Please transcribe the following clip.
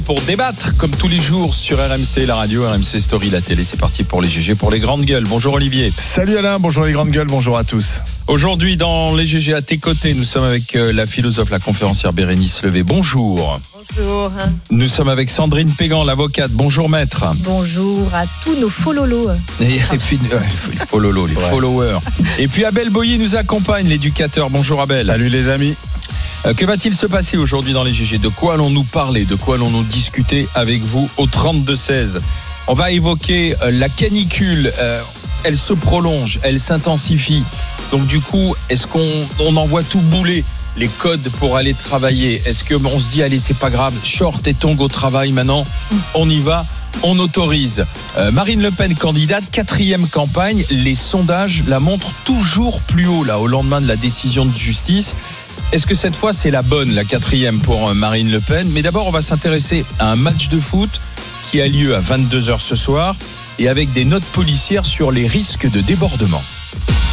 Pour débattre, comme tous les jours, sur RMC, la radio, RMC Story, la télé. C'est parti pour les GG, pour les grandes gueules. Bonjour Olivier. Salut Alain, bonjour les grandes gueules, bonjour à tous. Aujourd'hui, dans les GG à tes côtés, nous sommes avec la philosophe, la conférencière Bérénice Levé. Bonjour. Bonjour. Nous sommes avec Sandrine Pégan, l'avocate. Bonjour maître. Bonjour à tous nos fololos. Et puis, les fololos, les followers. Et puis Abel Boyer nous accompagne, l'éducateur. Bonjour Abel. Salut les amis. Que va-t-il se passer aujourd'hui dans les GG ? De quoi allons-nous parler ? De quoi allons-nous discuter avec vous au 32-16 ? On va évoquer la canicule. Elle se prolonge, elle s'intensifie. Donc du coup, est-ce qu'on envoie tout bouler ? Les codes pour aller travailler. Est-ce qu'on se dit, allez, c'est pas grave, short et tongs au travail maintenant, on y va, on autorise. Marine Le Pen, candidate, 4e campagne. Les sondages la montrent toujours plus haut, là, au lendemain de la décision de justice. Est-ce que cette fois, c'est la bonne, la 4e pour Marine Le Pen ? Mais d'abord, on va s'intéresser à un match de foot qui a lieu à 22h ce soir et avec des notes policières sur les risques de débordement.